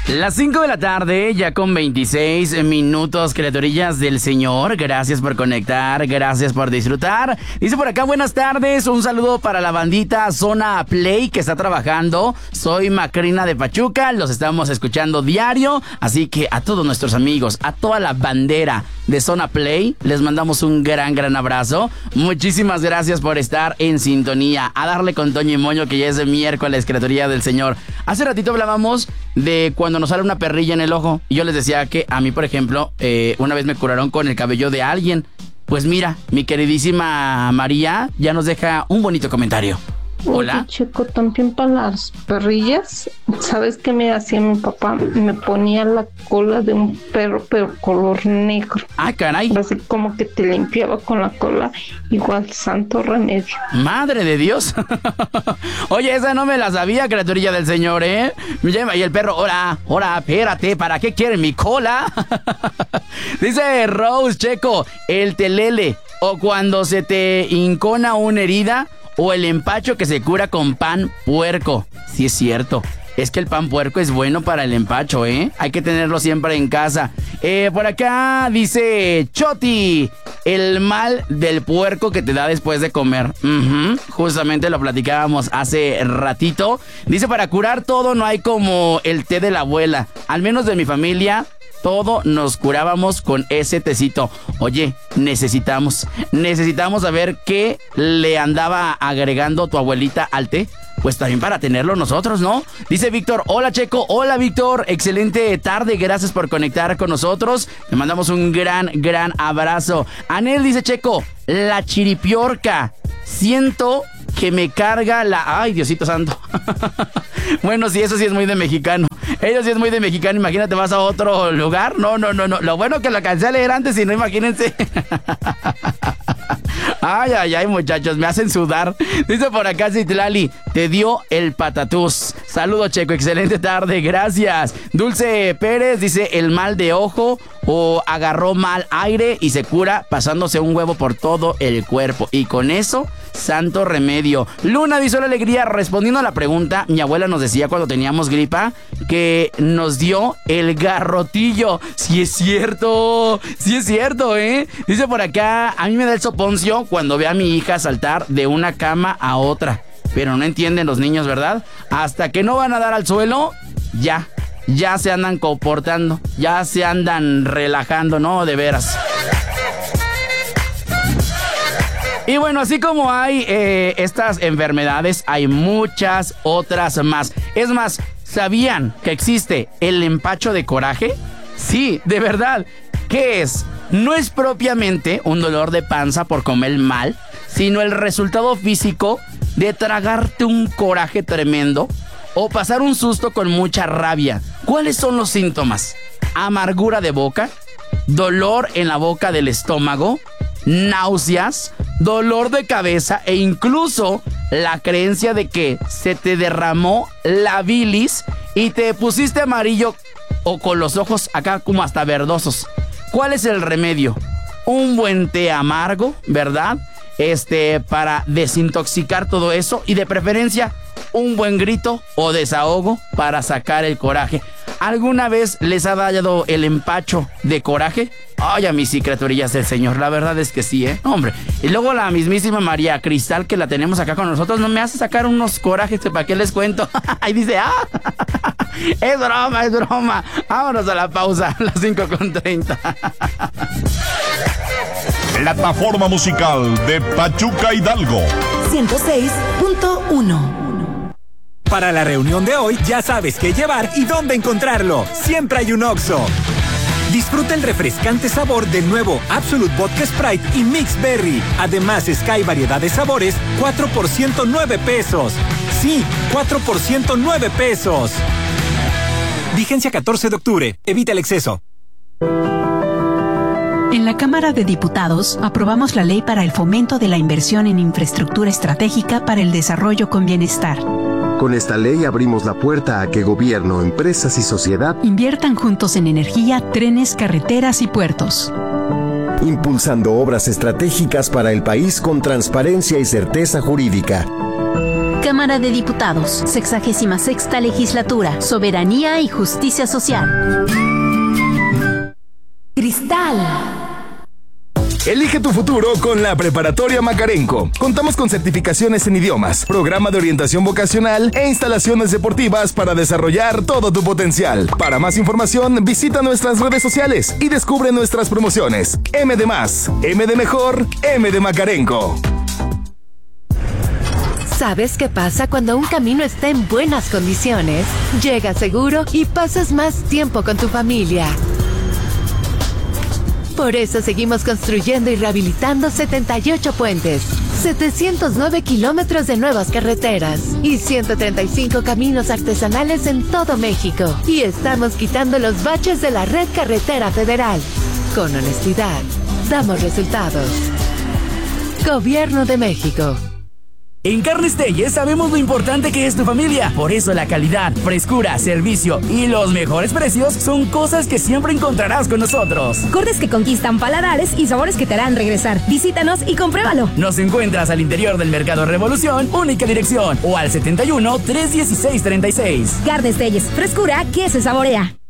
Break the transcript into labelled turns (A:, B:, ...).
A: Las 5 de la tarde, ya con 26 minutos, criaturillas del Señor. Gracias por conectar, gracias por disfrutar. Dice por acá, buenas tardes, un saludo para la bandita Zona Play que está trabajando. Soy Macrina de Pachuca, los estamos escuchando diario. Así que a todos nuestros amigos, a toda la bandera de Zona Play, les mandamos un gran abrazo. Muchísimas gracias por estar en sintonía. A darle con Toño y Moño, que ya es de miércoles, criaturía del Señor. Hace ratito hablábamos de cuando nos sale una perrilla en el ojo. Y yo les decía que a mí, por ejemplo, una vez me curaron con el cabello de alguien. Pues mira, mi queridísima María ya nos deja un bonito comentario. Hola.
B: Oye, Checo, también para las perrillas, ¿sabes qué me hacía mi papá? Me ponía la cola de un perro, pero color negro.
A: Ah, caray.
B: Así como que te limpiaba con la cola, igual santo remedio.
A: Madre de Dios. Oye, esa no me la sabía, criaturilla del Señor, ¿eh? Y el perro, hola, espérate, ¿para qué quieren mi cola? Dice Rose, Checo, el telele, o cuando se te hincona una herida, o el empacho que se cura con pan puerco. Sí es cierto. Es que el pan puerco es bueno para el empacho, ¿eh? Hay que tenerlo siempre en casa. Por acá dice Choti, el mal del puerco que te da después de comer. Justamente lo platicábamos hace ratito. Dice, para curar todo no hay como el té de la abuela. Al menos de mi familia, todo nos curábamos con ese tecito. Oye, necesitamos saber qué le andaba agregando tu abuelita al té. Pues también para tenerlo nosotros, ¿no? Dice Víctor, hola Checo, hola Víctor, excelente tarde, gracias por conectar con nosotros. Te mandamos un gran abrazo. Anel dice, Checo, la chiripiorca, siento que me carga la... Ay, Diosito santo. Bueno, sí, eso sí es muy de mexicano. Eso sí es muy de mexicano. Imagínate, vas a otro lugar. No. Lo bueno que lo alcancé a leer antes, si no, imagínense. Ay, muchachos, me hacen sudar. Dice por acá Citlali, te dio el patatús. Saludo, Checo, excelente tarde, gracias. Dulce Pérez dice, el mal de ojo o agarró mal aire y se cura pasándose un huevo por todo el cuerpo. Y con eso, santo remedio. Luna dice, la alegría, respondiendo a la pregunta, mi abuela nos decía cuando teníamos gripa que nos dio el garrotillo. Sí es cierto, ¿eh? Dice por acá, a mí me da el soponcio cuando ve a mi hija saltar de una cama a otra. Pero no entienden los niños, ¿verdad? Hasta que no van a dar al suelo, ya se andan comportando, ya se andan relajando, ¿no? De veras. Y bueno, así como hay estas enfermedades, hay muchas otras más. Es más, ¿sabían que existe el empacho de coraje? Sí, de verdad. ¿Qué es? No es propiamente un dolor de panza por comer mal, sino el resultado físico de tragarte un coraje tremendo o pasar un susto con mucha rabia. ¿Cuáles son los síntomas? Amargura de boca, dolor en la boca del estómago, náuseas, dolor de cabeza e incluso la creencia de que se te derramó la bilis y te pusiste amarillo o con los ojos acá como hasta verdosos. ¿Cuál es el remedio? Un buen té amargo, ¿verdad? Para desintoxicar todo eso y de preferencia un buen grito o desahogo para sacar el coraje. ¿Alguna vez les ha dado el empacho de coraje? Ay, a mí sí, criaturillas del Señor, la verdad es que sí, hombre. Y luego la mismísima María Cristal, que la tenemos acá con nosotros, no me hace sacar unos corajes, ¿para qué les cuento? Ahí dice, es broma. Vámonos a la pausa, las 5:30.
C: Plataforma musical de Pachuca Hidalgo
D: 106.1. Para la reunión de hoy, ya sabes qué llevar y dónde encontrarlo. Siempre hay un Oxxo. Disfruta el refrescante sabor del nuevo Absolut Vodka Sprite y Mix Berry. Además, Sky variedad de sabores, 4 por 109 pesos. Sí, 4 por 109 pesos. Vigencia 14 de octubre. Evita el exceso.
E: En la Cámara de Diputados aprobamos la Ley para el Fomento de la Inversión en Infraestructura Estratégica para el Desarrollo con Bienestar.
F: Con esta ley abrimos la puerta a que gobierno, empresas y sociedad
E: inviertan juntos en energía, trenes, carreteras y puertos.
F: Impulsando obras estratégicas para el país con transparencia y certeza jurídica.
E: Cámara de Diputados, 66ª Legislatura, Soberanía y Justicia Social. Cristal.
G: Elige tu futuro con la Preparatoria Macarenco. Contamos con certificaciones en idiomas, programa de orientación vocacional e instalaciones deportivas para desarrollar todo tu potencial. Para más información, visita nuestras redes sociales y descubre nuestras promociones. M de más, M de mejor, M de Macarenco.
H: ¿Sabes qué pasa cuando un camino está en buenas condiciones? Llegas seguro y pasas más tiempo con tu familia. Por eso seguimos construyendo y rehabilitando 78 puentes, 709 kilómetros de nuevas carreteras y 135 caminos artesanales en todo México. Y estamos quitando los baches de la red carretera federal. Con honestidad, damos resultados. Gobierno de México.
I: En Carnes Telles sabemos lo importante que es tu familia. Por eso la calidad, frescura, servicio y los mejores precios son cosas que siempre encontrarás con nosotros.
J: Cortes que conquistan paladares y sabores que te harán regresar. Visítanos y compruébalo.
I: Nos encuentras al interior del Mercado Revolución, única dirección, o al 71 316 36.
J: Carnes Telles, frescura que se saborea.